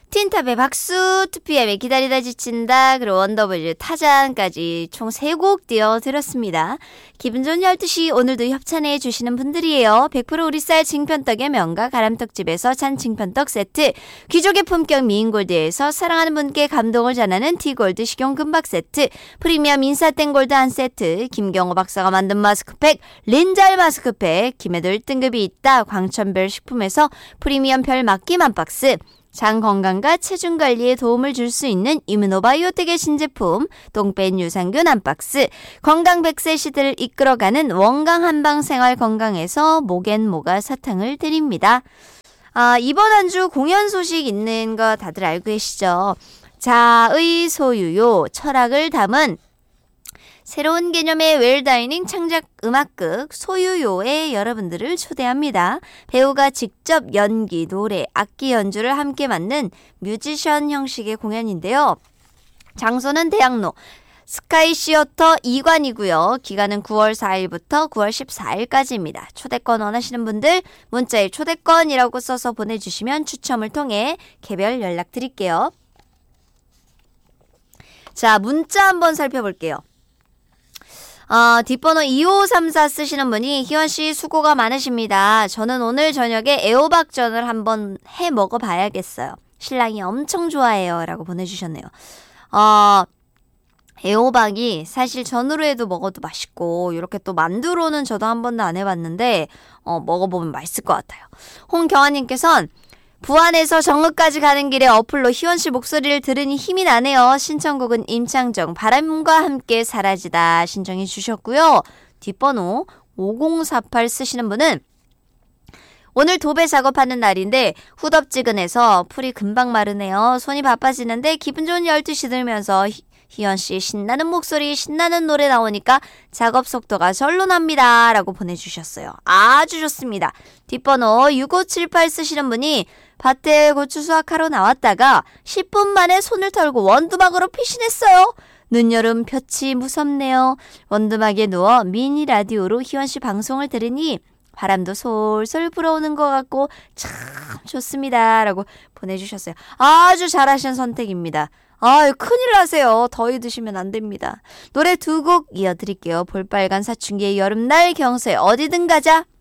틴탑의 박수, 2PM의 기다리다 지친다, 그리고 원더보이즈 타잔까지 총 3곡 띄워드렸습니다. 기분 좋은 12시 오늘도 협찬해 주시는 분들이에요. 100% 우리쌀 징편떡의 명가 가람떡집에서 찬 징편떡 세트, 귀족의 품격 미인골드에서 사랑하는 분께 감동을 전하는 티골드 식용 금박 세트, 프리미엄 인사땡골드 한 세트, 김경호 박사가 만든 마스크팩 린잘 마스크팩, 김에도 1등급이 있다 광천별 식품에서 프리미엄 별 막김 한 박스, 장 건강과 체중 관리에 도움을 줄 수 있는 이뮤노바이오텍의 신제품 똥뺀 유산균 한 박스, 건강 100세 시대를 이끌어가는 원강 한방 생활 건강에서 목앤모가 사탕을 드립니다. 이번 한 주 공연 소식 있는 거 다들 알고 계시죠? 자의 소유요, 철학을 담은 새로운 개념의 웰다이닝 창작 음악극 소유요에 여러분들을 초대합니다. 배우가 직접 연기, 노래, 악기 연주를 함께 맡는 뮤지션 형식의 공연인데요. 장소는 대학로 스카이 시어터 2관이고요. 기간은 9월 4일부터 9월 14일까지입니다. 초대권 원하시는 분들 문자에 초대권이라고 써서 보내주시면 추첨을 통해 개별 연락드릴게요. 자, 문자 한번 살펴볼게요. 뒷번호 2534 쓰시는 분이 희원씨 수고가 많으십니다. 저는 오늘 저녁에 애호박전을 한번 해 먹어봐야겠어요. 신랑이 엄청 좋아해요. 라고 보내주셨네요. 애호박이 사실 전으로 해도 먹어도 맛있고 이렇게 또 만두로는 저도 한 번도 안 해봤는데 먹어보면 맛있을 것 같아요. 홍경아님께서는 부안에서 정읍까지 가는 길에 어플로 희원씨 목소리를 들으니 힘이 나네요. 신청곡은 임창정 바람과 함께 사라지다 신청해 주셨고요. 뒷번호 5048 쓰시는 분은 오늘 도배 작업하는 날인데 후덥지근해서 풀이 금방 마르네요. 손이 바빠지는데 기분 좋은 12시 들으면서 희연씨 신나는 목소리 신나는 노래 나오니까 작업 속도가 절로 납니다. 라고 보내주셨어요. 아주 좋습니다. 뒷번호 6578 쓰시는 분이 밭에 고추 수확하러 나왔다가 10분 만에 손을 털고 원두막으로 피신했어요. 늦여름 볕이 무섭네요. 원두막에 누워 미니 라디오로 희원씨 방송을 들으니 바람도 솔솔 불어오는 것 같고 참 좋습니다. 라고 보내주셨어요. 아주 잘하신 선택입니다. 큰일 나세요. 더위 드시면 안 됩니다. 노래 2곡 이어드릴게요. 볼빨간 사춘기의 여름날, 경서의 어디든 가자.